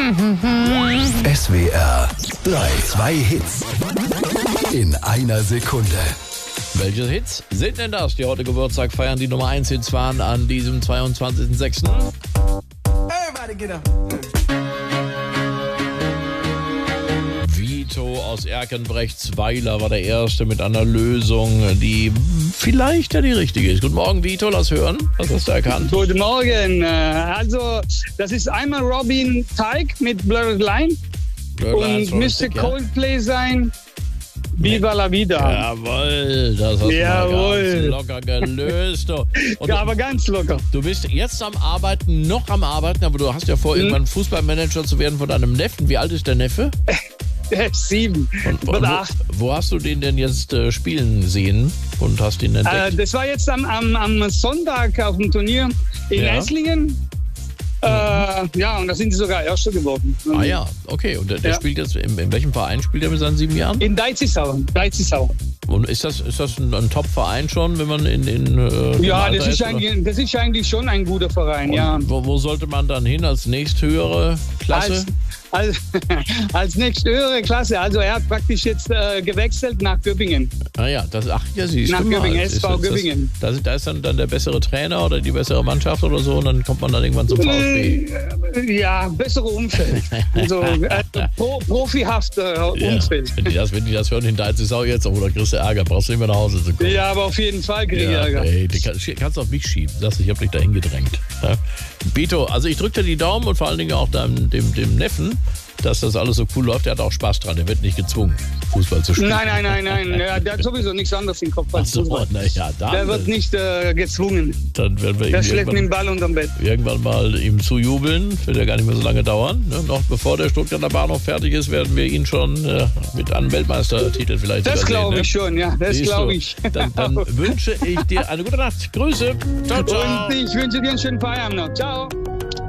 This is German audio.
SWR 3, 2 Hits in einer Sekunde. Welche Hits sind denn das, die heute Geburtstag feiern, die Nummer 1 Hits waren an diesem 22.06.? Everybody get up. Vito aus Erkenbrechtsweiler war der Erste mit einer Lösung, die vielleicht ja die richtige ist. Guten Morgen, Vito, lass hören. Was hast du erkannt? Guten Morgen. Also, das ist einmal Robin Thicke mit Blurred Line und müsste Coldplay sein. Viva la Vida. Jawohl, das hast du mal ganz locker gelöst. Und ja, aber ganz locker. Du bist jetzt noch am Arbeiten, aber du hast ja vor, irgendwann Fußballmanager zu werden von deinem Neffen. Wie alt ist der Neffe? 7 oder 8. Wo hast du den denn jetzt spielen sehen und hast ihn entdeckt? Das war jetzt am Sonntag auf dem Turnier in Esslingen. Ja, und da sind sie sogar Erster geworden. Ah ja, okay. Und der spielt jetzt, in welchem Verein spielt er mit seinen 7 Jahren? In Deizisau. Und ist das ein Top-Verein schon, wenn man in ja, das ist eigentlich schon ein guter Verein, und ja. Wo sollte man dann hin als nächsthöhere Klasse? Als nächsthöhere Klasse. Also er hat praktisch jetzt gewechselt nach Göppingen. Ah ja, siehst nach du mal. Göppingen, SV Göppingen. Da ist dann der bessere Trainer oder die bessere Mannschaft oder so und dann kommt man dann irgendwann zum VfB. Ja, bessere Umfeld. Also profihafte Umfeld. Ja, wenn die das hören, in Deizisau jetzt, oder kriegst du Ärger, brauchst du nicht mehr nach Hause zu kommen. Ja, aber auf jeden Fall krieg ich Ärger. Ey, kannst du auf mich schieben. Sagst, ich hab dich dahin gedrängt. Ja? Bito, also ich drücke dir die Daumen und vor allen Dingen auch dem Neffen, dass das alles so cool läuft. Der hat auch Spaß dran. Der wird nicht gezwungen, Fußball zu spielen. Nein. Der hat sowieso nichts anderes im Kopf als Fußball. Der wird nicht gezwungen. Dann werden wir der schlägt mit dem Ball unterm Bett. Irgendwann mal ihm zujubeln. Wird ja gar nicht mehr so lange dauern. Ne? Noch bevor der Stuttgarter Bahnhof fertig ist, werden wir ihn schon mit einem Weltmeistertitel vielleicht Das glaube ich ne? schon, ja. Das glaube ich. Dann wünsche ich dir eine gute Nacht. Grüße. Ciao, ciao. Und ich wünsche dir einen schönen Feierabend noch. Ciao.